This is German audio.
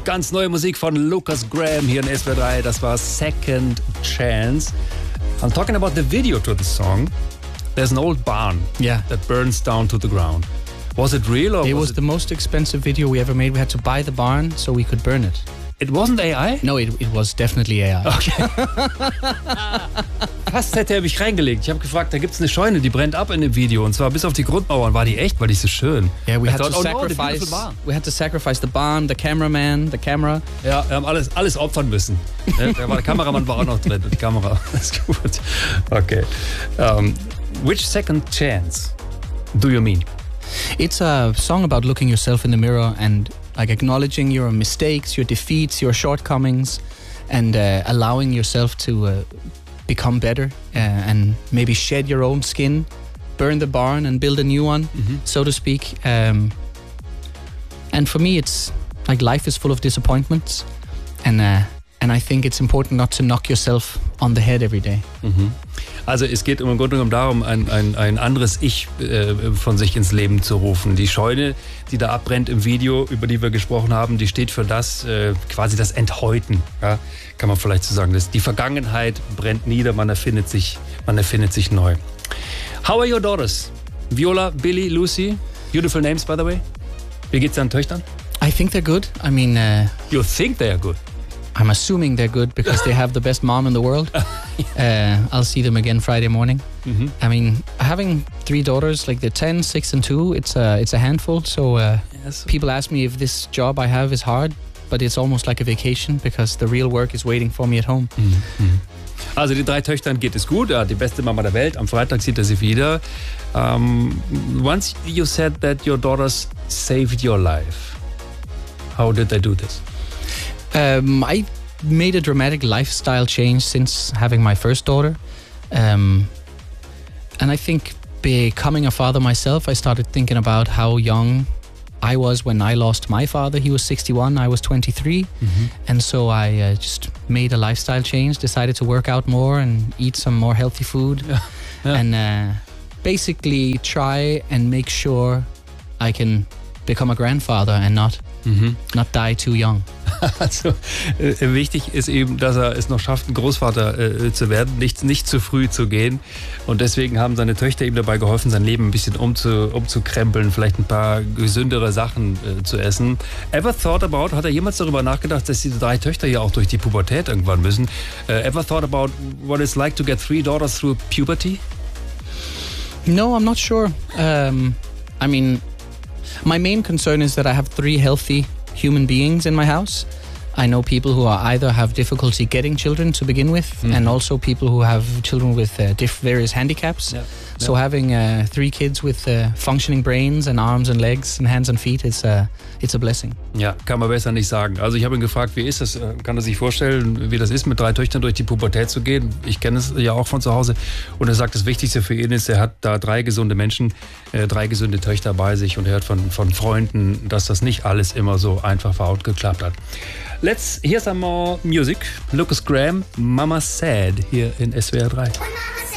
Ganz neue Musik von Lukas Graham hier in SWR 3. Das war Second Chance. I'm talking about the video to the song. There's an old barn that burns down to the ground. Was it real or it was the most expensive video we ever made. We had to buy the barn so we could burn it. It wasn't AI? No, it was definitely AI. Okay. Fast hätte er mich reingelegt. Ich habe gefragt, da gibt es eine Scheune, die brennt ab in dem Video. Und zwar bis auf die Grundmauern. War die echt? War die so schön? Yeah, we had to sacrifice the barn, the cameraman, the camera. Ja, wir haben alles opfern müssen. Der Kameramann war auch noch drin. Die Kamera. Ist gut. Okay. Which second chance do you mean? It's a song about looking yourself in the mirror and like acknowledging your mistakes, your defeats, your shortcomings, and allowing yourself to become better and maybe shed your own skin, burn the barn and build a new one, so to speak. And for me, it's like life is full of disappointments, and I think it's important not to knock yourself on the head every day. Also es geht im Grunde genommen darum, ein anderes Ich von sich ins Leben zu rufen. Die Scheune, die da abbrennt im Video, über die wir gesprochen haben, die steht für das, quasi das Enthäuten. Ja? Kann man vielleicht so sagen. Die Vergangenheit brennt nieder, man erfindet sich neu. How are your daughters? Viola, Billy, Lucy? Beautiful names, by the way. Wie geht's deinen Töchtern? I think they're good. I mean... You think they are good? I'm assuming they're good because they have the best mom in the world. I'll see them again Friday morning. I mean, having 3 daughters, like they're 10, 6 and 2, it's a handful. So people ask me if this job I have is hard, but it's almost like a vacation because the real work is waiting for me at home. Also die 3 Töchtern geht es gut, die beste Mama der Welt. Am Freitag sieht er sie wieder. Once you said that your daughters saved your life. How did they do this? I made a dramatic lifestyle change since having my first daughter. And I think becoming a father myself, I started thinking about how young I was when I lost my father. He was 61, I was 23. And so I just made a lifestyle change, decided to work out more and eat some more healthy food. And basically try and make sure I can become a grandfather and not die too young. Also wichtig ist eben, dass er es noch schafft, ein Großvater zu werden, nicht zu früh zu gehen. Und deswegen haben seine Töchter ihm dabei geholfen, sein Leben ein bisschen umzukrempeln, vielleicht ein paar gesündere Sachen zu essen. Ever thought about, hat er jemals darüber nachgedacht, dass diese 3 Töchter ja auch durch die Pubertät irgendwann müssen? Ever thought about what it's like to get 3 daughters through puberty? No, I'm not sure. I mean, my main concern is that I have 3 healthy human beings in my house. I know people who either have difficulty getting children to begin with, and also people who have children with various handicaps. So having 3 kids with functioning brains and arms and legs and hands and feet, it's a blessing. Ja, kann man besser nicht sagen. Also ich habe ihn gefragt, wie ist das? Kann er sich vorstellen, wie das ist, mit 3 Töchtern durch die Pubertät zu gehen? Ich kenne es ja auch von zu Hause. Und er sagt, das Wichtigste für ihn ist, er hat da 3 gesunde Menschen, 3 gesunde Töchter bei sich und er hört von Freunden, dass das nicht alles immer so einfach war und geklappt hat. Let's hear some more music. Lukas Graham, Mama Said, hier in SWR 3.